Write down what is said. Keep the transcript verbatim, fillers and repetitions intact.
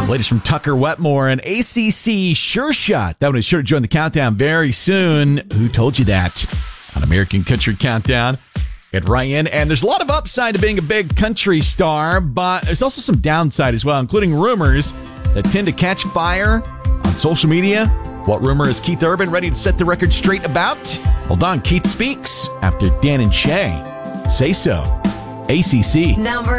Latest from Tucker Wetmore and A C C Sure Shot. That one is sure to join the countdown very soon. Who told you that? On American Country Countdown. Get Ryan. And there's a lot of upside to being a big country star, but there's also some downside as well, including rumors that tend to catch fire on social media. What rumor is Keith Urban ready to set the record straight about? Hold on, Keith speaks after Dan and Shay. Say so. A C C. Number